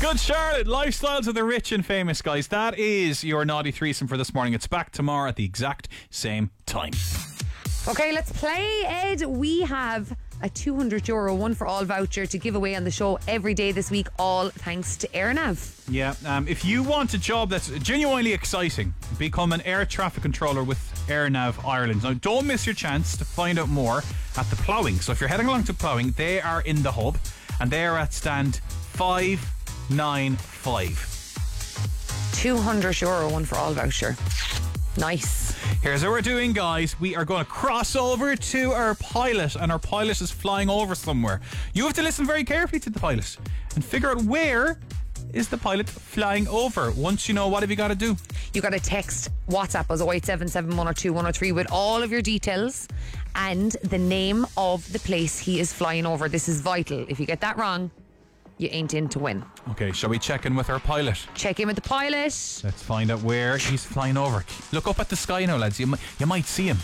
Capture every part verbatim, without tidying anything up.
Good Charlotte, Lifestyles of the Rich and Famous, guys. That is your naughty threesome for this morning. It's back tomorrow at the exact same time. Okay, let's play, Ed. We have a two hundred euro one for all voucher to give away on the show every day this week, all thanks to AirNav. Yeah, um, if you want a job that's genuinely exciting, become an air traffic controller with AirNav Ireland. Now, don't miss your chance to find out more at the ploughing. So if you're heading along to ploughing, they are in the hub and they are at stand five nine five. two hundred euro one for all voucher. Nice. Here's what we're doing, guys. We are going to cross over to our pilot, and our pilot is flying over somewhere. You have to listen very carefully to the pilot and figure out where is the pilot flying over. Once you know, what have you got to do? You got to text WhatsApp us oh eight seven seven, one oh two, one oh three with all of your details and the name of the place he is flying over. This is vital. If you get that wrong, you ain't in to win. Okay, shall we check in with our pilot? Check in with the pilot. Let's find out where he's flying over. Look up at the sky now, lads. You might, you might see him.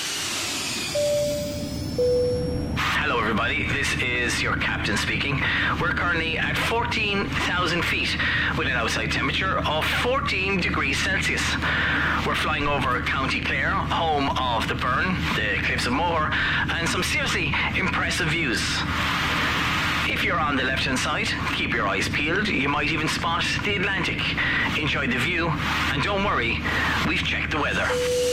Hello everybody, this is your captain speaking. We're currently at fourteen thousand feet with an outside temperature of fourteen degrees Celsius. We're flying over County Clare, home of the Burn, the Cliffs of Moher, and some seriously impressive views. If you're on the left hand side, keep your eyes peeled. You might even spot the Atlantic. Enjoy the view, and don't worry, we've checked the weather.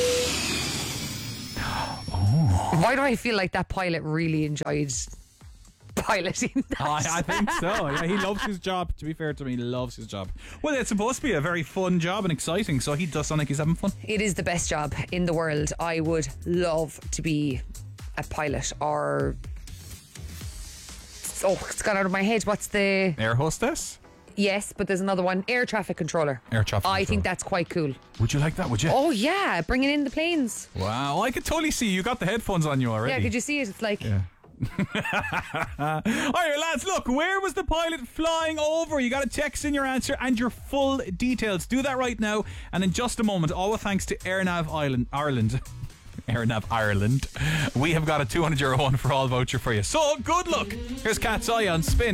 Why do I feel like that pilot really enjoyed piloting that? I, I think so. Yeah, he loves his job. To be fair to me, he loves his job. Well, it's supposed to be a very fun job and exciting, so he does sound like he's having fun. It is the best job in the world. I would love to be a pilot or... Oh, it's gone out of my head. What's the... Air hostess? Yes, but there's another one. Air traffic controller. Air traffic I controller. think that's quite cool. Would you like that, would you? Oh, yeah. Bringing in the planes. Wow, I could totally see. You got the headphones on you already. Yeah, could you see it? It's like... Yeah. Alright, lads, look, where was the pilot flying over? You got to text in your answer and your full details. Do that right now, and in just a moment, all thanks to AirNav Ireland, Ireland AirNav Ireland, we have got a two hundred euro one for all voucher for you. So good luck. Here's Cat's Eye on Spin.